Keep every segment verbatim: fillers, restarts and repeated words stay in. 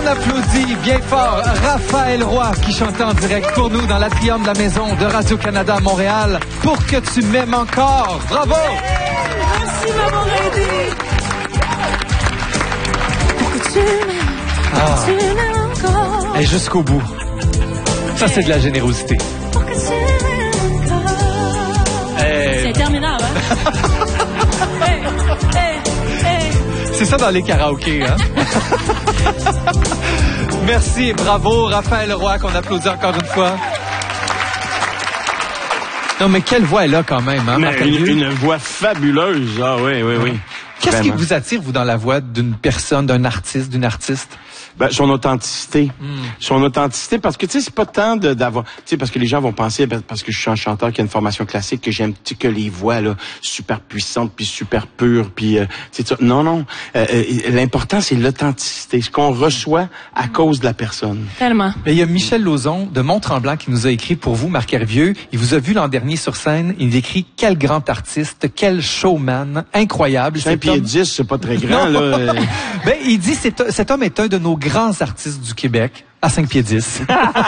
applaudit bien fort Raphaël Roy qui chante en direct pour nous dans l'atrium de la maison de Radio-Canada à Montréal. Pour que tu m'aimes encore. Bravo! Merci de m'avoir aidé. Pour que tu m'aimes, Ah. tu m'aimes encore. Et jusqu'au bout. Ça, c'est de la générosité. Pour que tu m'aimes encore. Hey. C'est interminable, hein? Hey, hey, hey. C'est ça dans les karaokés, hein? Merci et bravo, Raphaël Roy, qu'on applaudit encore une fois. Non, mais quelle voix elle a quand même, hein, Marc? une, une voix fabuleuse. Ah oui, oui, oui. Qu'est-ce qui Vraiment. vous attire, vous, dans la voix d'une personne, d'un artiste, d'une artiste? Ben, son authenticité. Mm. Son authenticité, parce que, tu sais, c'est pas tant de, d'avoir... Tu sais, parce que les gens vont penser, ben, parce que je suis un chanteur qui a une formation classique, que j'aime, tu sais, que les voix, là, super puissantes, puis super pures, puis, euh, tu sais, non, non. Euh, euh, l'important, c'est l'authenticité, ce qu'on reçoit à cause de la personne. Tellement. Mais il y a Michel Lauzon de Mont-Tremblant qui nous a écrit pour vous, Marc Hervieux. Il vous a vu l'an dernier sur scène. Il écrit « Quel grand artiste, quel showman, incroyable. » cinq pieds dix, c'est pas très grand, là. Ben, il dit c'est cet homme est un de nos grands artistes du Québec. À cinq pieds dix.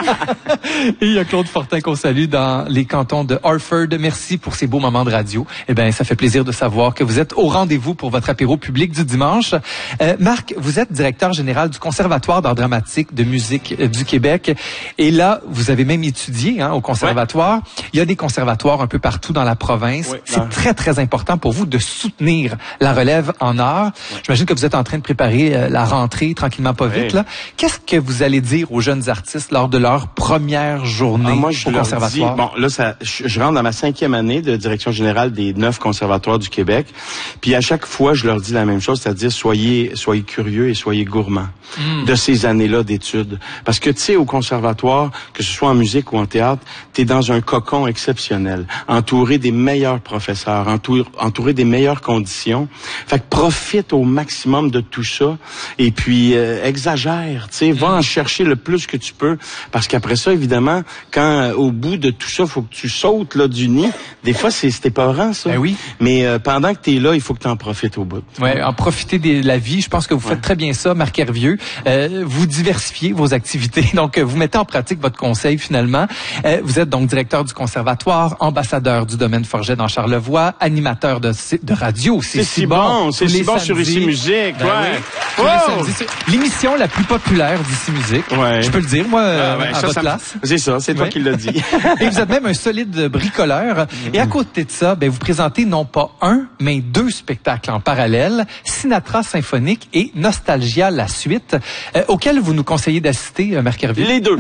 Et il y a Claude Fortin qu'on salue dans les cantons de Harford. Merci pour ces beaux moments de radio. Eh bien, ça fait plaisir de savoir que vous êtes au rendez-vous pour votre apéro public du dimanche. Euh, Marc, vous êtes directeur général du Conservatoire d'art dramatique de musique euh, du Québec. Et là, vous avez même étudié hein, au conservatoire. Ouais. Il y a des conservatoires un peu partout dans la province. Ouais, C'est très, très important pour vous de soutenir la relève en art. Ouais. J'imagine que vous êtes en train de préparer euh, la rentrée tranquillement pas vite. Ouais. Là. Qu'est-ce que vous allez dire aux jeunes artistes lors de leur première journée ah, moi, je au leur conservatoire? Dis, bon, là, ça, je, je rentre dans ma cinquième année de direction générale des neuf conservatoires du Québec. Puis à chaque fois, je leur dis la même chose, c'est-à-dire soyez, soyez curieux et soyez gourmands mm. de ces années-là d'études. Parce que tu sais, au conservatoire, que ce soit en musique ou en théâtre, t'es dans un cocon exceptionnel, entouré des meilleurs professeurs, entouré, entouré des meilleures conditions. Fait que profite au maximum de tout ça et puis euh, exagère, tu sais, mm. va en chercher le plus que tu peux, parce qu'après ça, évidemment, quand euh, au bout de tout ça, faut que tu sautes là du nid. Des fois, c'est c'était épeurant, ça. Ben oui. Mais euh, pendant que tu es là, il faut que tu en profites au bout. Ouais, en profiter de la vie. Je pense que vous faites ouais. très bien ça, Marc Hervieux. Euh, vous diversifiez vos activités, donc vous mettez en pratique votre conseil finalement. Euh, vous êtes donc directeur du conservatoire, ambassadeur du domaine Forget dans Charlevoix, animateur de, de radio. C'est, c'est si bon, c'est si bon sur Ici Musique. Ben ouais. Oui. Oh! Samedis, l'émission la plus populaire d'Ici Musique. Ouais. Je peux le dire, moi, ah ouais, à ça, votre ça, place. C'est ça, c'est toi ouais. qui l'as dit. Et vous êtes même un solide bricoleur. Mm-hmm. Et à côté de ça, ben, vous présentez non pas un, mais deux spectacles en parallèle, Sinatra symphonique et Nostalgia la suite, euh, auxquels vous nous conseillez d'assister, euh, Marc Hervieux. Les deux.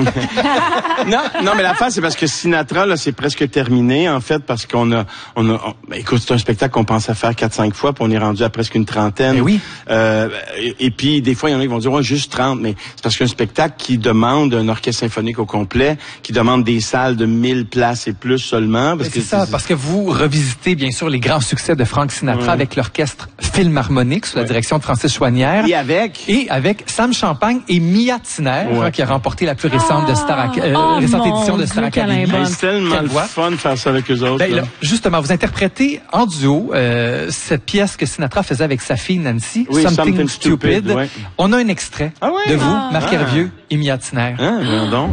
non, non, mais l'affaire, c'est parce que Sinatra, là, c'est presque terminé, en fait, parce qu'on a, on a, on, ben, écoute, c'est un spectacle qu'on pensait faire quatre, cinq fois, puis on est rendu à presque une trentaine. Et oui. Euh, et, et puis, des fois, il y en a qui vont dire, ouais, juste trente, mais c'est parce qu'un spectacle qui demande un orchestre symphonique au complet, qui demande des salles de mille places et plus seulement. Parce c'est que ça, c'est... parce que vous revisitez bien sûr les grands succès de Frank Sinatra ouais. avec l'orchestre Philharmonique sous ouais. la direction de Francis Chouanière. Et avec? Et avec Sam Champagne et Mia Tiner, ouais. qui a remporté la plus récente, de Star Ac- euh, oh, récente édition de Star Academy. C'est tellement le fun de faire ça avec eux autres. Ben, là, justement, vous interprétez en duo euh, cette pièce que Sinatra faisait avec sa fille Nancy, oui, Something, Something Stupid. Stupid ouais. On a un extrait ah ouais? de vous, ah. Marc Hervieux et Mia Tiner. Ah, pardon.